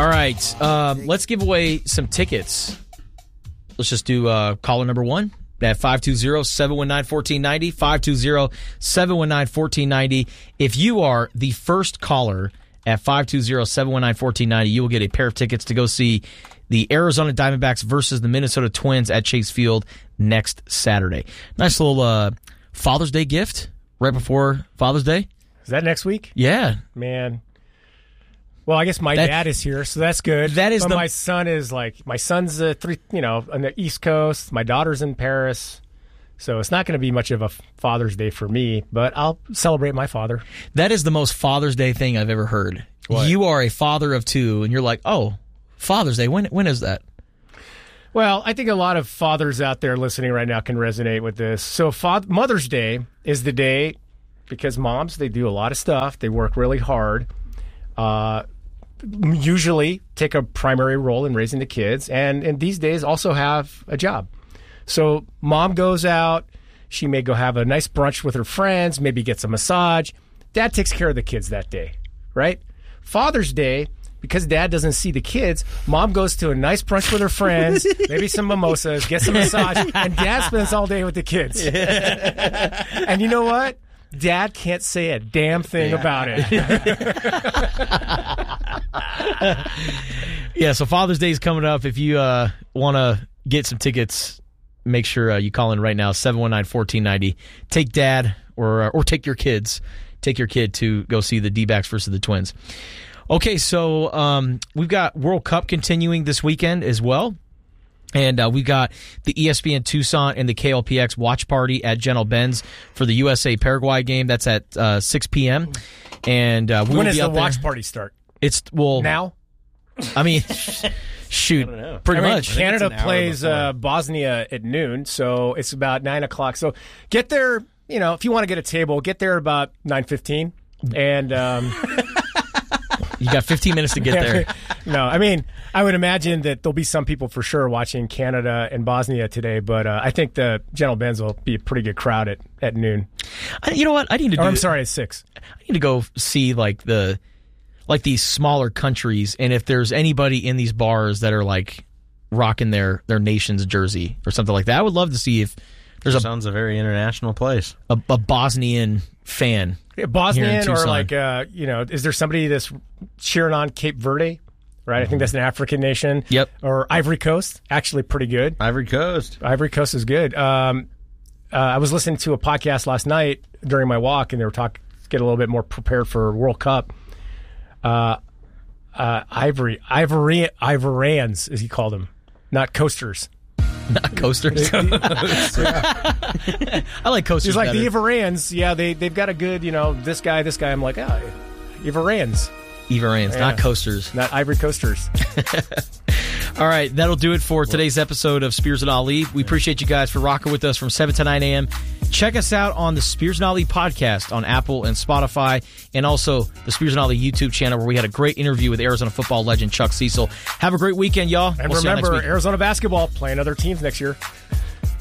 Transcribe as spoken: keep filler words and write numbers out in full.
All right, um, let's give away some tickets. Let's just do uh, caller number one at five two zero, seven one nine, one four nine zero, five two zero, seven one nine, one four nine zero. If you are the first caller at five two zero, seven one nine, one four nine zero, you will get a pair of tickets to go see the Arizona Diamondbacks versus the Minnesota Twins at Chase Field next Saturday. Nice little uh, Father's Day gift right before Father's Day. Is that next week? Yeah. Man. Well, I guess my that, dad is here, so that's good. That is but the, my son is like, my son's uh, three, you know, on the East Coast. My daughter's in Paris. So it's not going to be much of a Father's Day for me, but I'll celebrate my father. That is the most Father's Day thing I've ever heard. What? You are a father of two, and you're like, oh, Father's Day, when when is that? Well, I think a lot of fathers out there listening right now can resonate with this. So fa- Mother's Day is the day, because moms, they do a lot of stuff. They work really hard. Uh, usually take a primary role in raising the kids, and, and these days also have a job. So mom goes out. She may go have a nice brunch with her friends, maybe gets a massage. Dad takes care of the kids that day, right? Father's Day, because dad doesn't see the kids, mom goes to a nice brunch with her friends, maybe some mimosas, gets a massage, and dad spends all day with the kids. And you know what? Dad can't say a damn thing yeah. about it. Yeah, so Father's Day is coming up. If you uh, want to get some tickets, make sure uh, you call in right now, seven one nine, one four nine zero. Take dad or, uh, or take your kids. Take your kid to go see the D-backs versus the Twins. Okay, so um, we've got World Cup continuing this weekend as well. And uh, we got the E S P N Tucson and the K L P X watch party at Gentle Benz for the U S A Paraguay game. That's at uh, six p.m. And uh, we when will does be the out there. watch party start? It's well now. I mean, shoot, I pretty I mean, much. Canada plays uh, Bosnia at noon, so it's about nine o'clock. So get there. You know, if you want to get a table, get there about nine fifteen, and. Um, You got fifteen minutes to get there. No, I mean, I would imagine that there'll be some people for sure watching Canada and Bosnia today, but uh, I think the Gentle Benz will be a pretty good crowd at, at noon. I, you know what? I need to. Do or, I'm sorry, at six. I need to go see like the like these smaller countries, and if there's anybody in these bars that are like rocking their their nation's jersey or something like that. I would love to see if there's It a sounds a very international place. a, a Bosnian fan. Yeah, Bosnian or Tucson. like, uh, you know, is there somebody that's cheering on Cape Verde? Right, mm-hmm. I think that's an African nation. Yep. Or Ivory Coast, actually pretty good. Ivory Coast. Ivory Coast is good. Um, uh, I was listening to a podcast last night during my walk, and they were talking, get a little bit more prepared for World Cup. Uh, uh, Ivory, Ivory, Ivorians, as he called them, not coasters. Not coasters. I like coasters. He's like better. the Ivorians. Yeah, they they've got a good, you know, this guy, this guy. I'm like, ah, Ivorians, Ivorians, yeah. not coasters. not Ivory Coasters. All right, that'll do it for today's episode of Spears and Ali. We appreciate you guys for rocking with us from seven to nine a.m. Check us out on the Spears and Ali podcast on Apple and Spotify, and also the Spears and Ali YouTube channel, where we had a great interview with Arizona football legend Chuck Cecil. Have a great weekend, y'all. And We'll see y'all next remember, week. Arizona basketball playing other teams next year.